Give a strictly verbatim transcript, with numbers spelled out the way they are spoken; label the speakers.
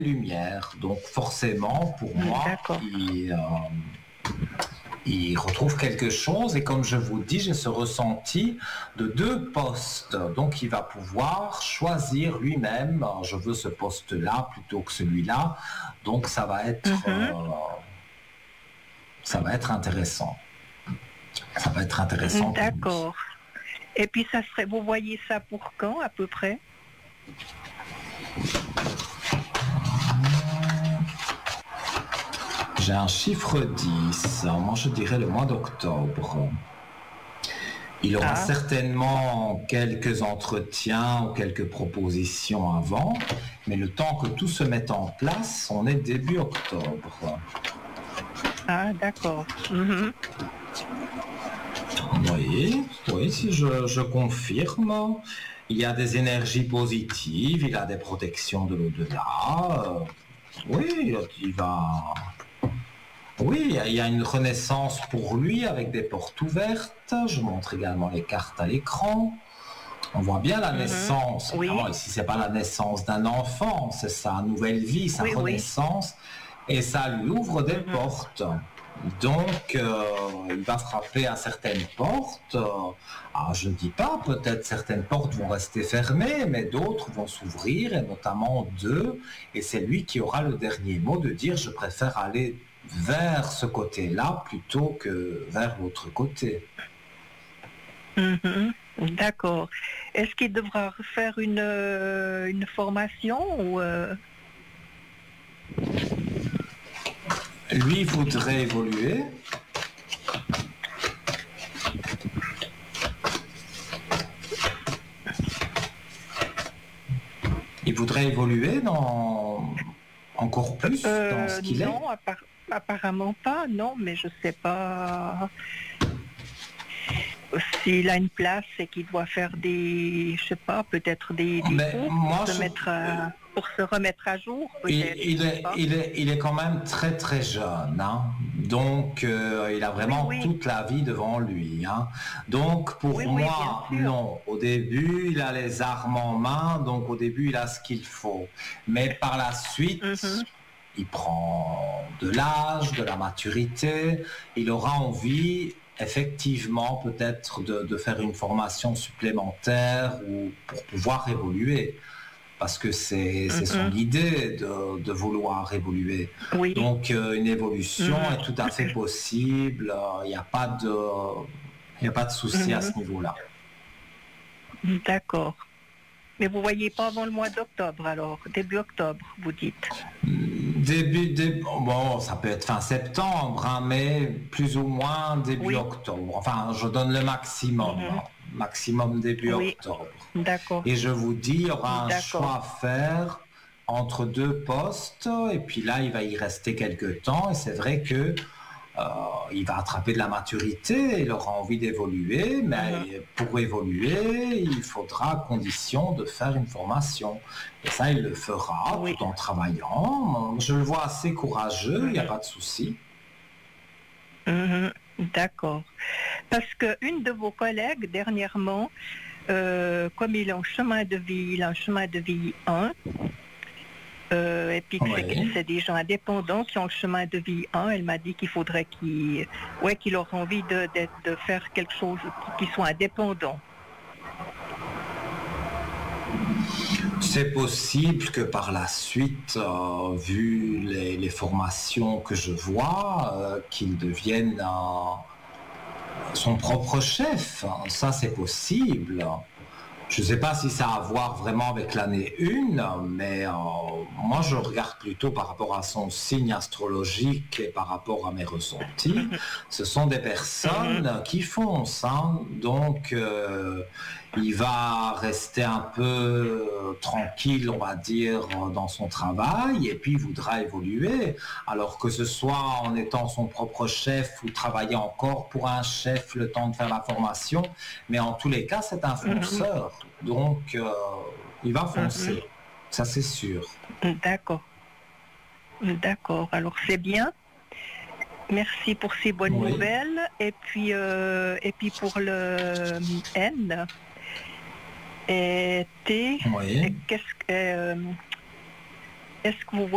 Speaker 1: lumière. Donc forcément, pour moi,
Speaker 2: D'accord.
Speaker 1: il, euh, il retrouve quelque chose. Et comme je vous dis, j'ai ce ressenti de deux postes. Donc il va pouvoir choisir lui-même, euh, je veux ce poste-là plutôt que celui-là. Donc ça va être,
Speaker 2: Mhm.
Speaker 1: euh, ça va être intéressant. Ça va être intéressant pour lui.
Speaker 2: D'accord. Et puis ça serait, vous voyez ça pour quand à peu près?
Speaker 1: J'ai un chiffre dix. Moi, je dirais le mois d'octobre. Il aura
Speaker 2: Ah,
Speaker 1: certainement quelques entretiens ou quelques propositions avant, mais le temps que tout se mette en place, on est début octobre.
Speaker 2: ah, d'accord. Mhm.
Speaker 1: Oui, oui, si je, je confirme. Il y a des énergies positives, il a des protections de l'au-delà. Euh, oui, il va. Oui, il y a une renaissance pour lui avec des portes ouvertes. Je montre également les cartes à l'écran. On voit bien la
Speaker 2: Mhm.
Speaker 1: naissance.
Speaker 2: Oui,
Speaker 1: Évidemment, ici, c'est pas la naissance d'un enfant, c'est sa nouvelle vie, sa
Speaker 2: oui, oui.
Speaker 1: renaissance. Et ça lui ouvre des
Speaker 2: Mhm.
Speaker 1: portes. Donc, euh, il va frapper à certaines portes. Alors, je ne dis pas, peut-être certaines portes vont rester fermées, mais d'autres vont s'ouvrir, et notamment deux. Et c'est lui qui aura le dernier mot de dire, je préfère aller vers ce côté-là plutôt que vers l'autre côté.
Speaker 2: Mhm. D'accord. Est-ce qu'il devra refaire une, euh, une formation ou euh,
Speaker 1: Lui voudrait évoluer. Il voudrait évoluer dans encore plus dans ce
Speaker 2: euh,
Speaker 1: qu'il est.
Speaker 2: non, appar- apparemment pas, non, mais je sais pas s'il a une place et qu'il doit faire des, je sais pas, peut-être des, des
Speaker 1: Mais
Speaker 2: cours pour
Speaker 1: moi,
Speaker 2: se
Speaker 1: je,
Speaker 2: mettre à, pour se remettre à jour,
Speaker 1: il,
Speaker 2: peut-être, je
Speaker 1: il
Speaker 2: sais
Speaker 1: est,
Speaker 2: pas.
Speaker 1: il, est, il est quand même très très jeune, hein. Donc euh, il a
Speaker 2: Oui,
Speaker 1: vraiment
Speaker 2: oui,
Speaker 1: toute la vie devant lui, hein. Donc
Speaker 2: oui,
Speaker 1: pour
Speaker 2: oui, bien
Speaker 1: moi,
Speaker 2: sûr.
Speaker 1: non. Au début, il a les armes en main, donc au début, il a ce qu'il faut. Mais par la suite,
Speaker 2: Mhm,
Speaker 1: il prend de l'âge, de la maturité, il aura envie effectivement peut-être de, de faire une formation supplémentaire ou pour pouvoir évoluer, parce que c'est, c'est son
Speaker 2: mhm.
Speaker 1: idée de, de vouloir évoluer.
Speaker 2: Oui.
Speaker 1: Donc euh, une évolution
Speaker 2: Mhm,
Speaker 1: est tout à fait possible, il n'y a pas de, il n'y a pas de souci à
Speaker 2: mhm.
Speaker 1: ce niveau-là.
Speaker 2: D'accord. Mais vous voyez pas avant le mois d'octobre, alors, début octobre, vous dites.
Speaker 1: Début, début, bon, ça peut être fin septembre, hein, mais plus ou moins début
Speaker 2: Oui.
Speaker 1: octobre. Enfin, je donne le maximum,
Speaker 2: Mhm.
Speaker 1: maximum début
Speaker 2: Oui.
Speaker 1: octobre.
Speaker 2: D'accord.
Speaker 1: Et je vous dis, il y aura un
Speaker 2: D'accord.
Speaker 1: choix à faire entre deux postes, et puis là, il va y rester quelques temps, et c'est vrai que euh, il va attraper de la maturité, il aura envie d'évoluer,
Speaker 2: Mhm.
Speaker 1: mais pour évoluer, il faudra à condition de faire une formation. Et ça, il le fera
Speaker 2: Oui.
Speaker 1: tout en travaillant. Je le vois assez courageux, il n'y a
Speaker 2: Mhm.
Speaker 1: pas de souci.
Speaker 2: Mhm. D'accord. Parce que une de vos collègues, dernièrement, euh, comme il est en chemin de vie, il est en chemin de vie un, euh, et puis que c'est,
Speaker 1: Oui.
Speaker 2: c'est des gens indépendants qui ont le chemin de vie un, elle m'a dit qu'il faudrait qu'ils, ouais, qu'il aura envie de, de, de faire quelque chose pour qu'ils soient indépendants.
Speaker 1: C'est possible que par la suite, euh, vu les, les formations que je vois, euh, qu'il devienne euh, son propre chef. Ça, c'est possible. Je ne sais pas si ça a à voir vraiment avec l'année un, mais euh, moi je regarde plutôt par rapport à son signe astrologique et par rapport à mes ressentis. Ce sont des
Speaker 2: Mhm.
Speaker 1: personnes qui foncent, hein. Donc euh, il va rester un peu euh, tranquille, on va dire, dans son travail et puis il voudra évoluer. Alors que ce soit en étant son propre chef ou travailler encore pour un chef le temps de faire la formation, mais en tous les cas, c'est un
Speaker 2: Mhm.
Speaker 1: fonceur. Donc, euh, il va
Speaker 2: Mhm.
Speaker 1: foncer. Ça, c'est sûr.
Speaker 2: D'accord. D'accord. Alors c'est bien. Merci pour ces bonnes
Speaker 1: Oui.
Speaker 2: nouvelles. Et puis, euh, et puis pour le N et T,
Speaker 1: Oui.
Speaker 2: qu'est-ce que, euh, est-ce que vous